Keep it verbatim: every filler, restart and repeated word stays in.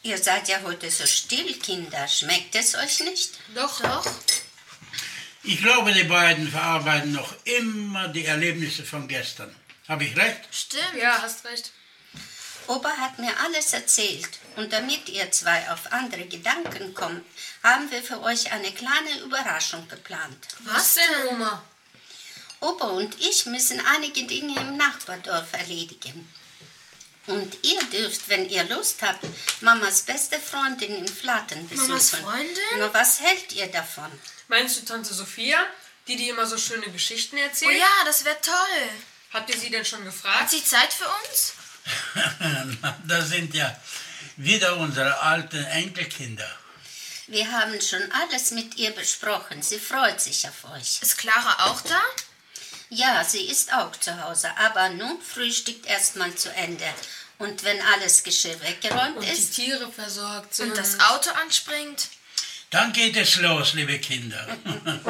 Ihr seid ja heute so still, Kinder. Schmeckt es euch nicht? Doch, doch. Ich glaube, die beiden verarbeiten noch immer die Erlebnisse von gestern. Habe ich recht? Stimmt. Ja, hast recht. Opa hat mir alles erzählt. Und damit ihr zwei auf andere Gedanken kommt, haben wir für euch eine kleine Überraschung geplant. Was denn, Oma? Opa und ich müssen einige Dinge im Nachbardorf erledigen. Und ihr dürft, wenn ihr Lust habt, Mamas beste Freundin in Flaten besuchen. Mamas Freundin? Nur was hält ihr davon? Meinst du Tante Sophia, die die immer so schöne Geschichten erzählt? Oh ja, das wäre toll. Habt ihr sie denn schon Hat gefragt? sie Zeit für uns? Das sind ja wieder unsere alten Enkelkinder. Wir haben schon alles mit ihr besprochen. Sie freut sich auf euch. Ist Clara auch da? Ja, sie ist auch zu Hause, aber nun frühstückt erstmal zu Ende. Und wenn alles Geschirr weggeräumt Und die ist, Tiere versorgt sind. Und das Auto anspringt? Dann geht es los, liebe Kinder.